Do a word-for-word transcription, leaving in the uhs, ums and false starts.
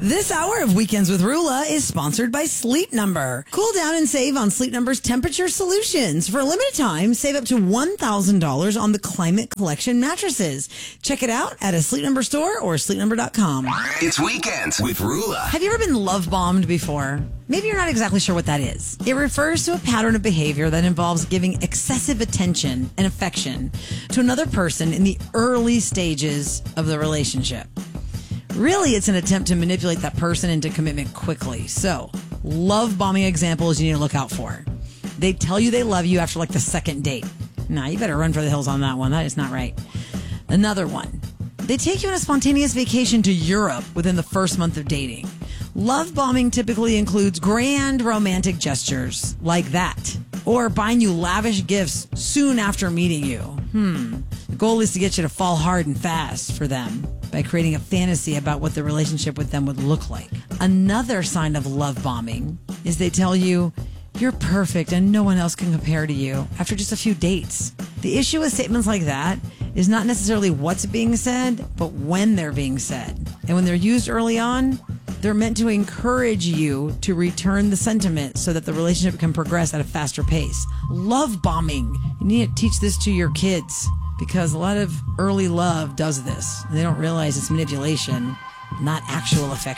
This hour of Weekends with Rula is sponsored by Sleep Number. Cool down and save on Sleep Number's temperature solutions. For a limited time, save up to one thousand dollars on the Climate Collection mattresses. Check it out at a Sleep Number store or sleep number dot com. It's Weekends with Rula. Have you ever been love bombed before? Maybe you're not exactly sure what that is. It refers to a pattern of behavior that involves giving excessive attention and affection to another person in the early stages of the relationship. Really, it's an attempt to manipulate that person into commitment quickly. So, love bombing examples you need to look out for. They tell you they love you after like the second date. Nah, you better run for the hills on that one. That is not right. Another one. They take you on a spontaneous vacation to Europe within the first month of dating. Love bombing typically includes grand romantic gestures like that, or buying you lavish gifts soon after meeting you. Hmm. The goal is to get you to fall hard and fast for them by creating a fantasy about what the relationship with them would look like. Another sign of love bombing is they tell you you're perfect and no one else can compare to you after just a few dates. The issue with statements like that is not necessarily what's being said, but when they're being said. And when they're used early on, they're meant to encourage you to return the sentiment so that the relationship can progress at a faster pace. Love bombing. You need to teach this to your kids because a lot of early love does this. And they don't realize it's manipulation, not actual affection.